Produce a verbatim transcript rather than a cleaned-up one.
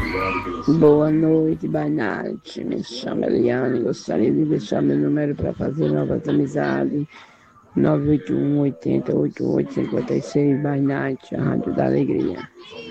Boa noite, Bainate. Me chamo Eliane. Gostaria de deixar meu número para fazer novas amizades. nove oito um, oitenta, oitenta e oito, cinquenta e seis, Bainate, a Rádio da Alegria.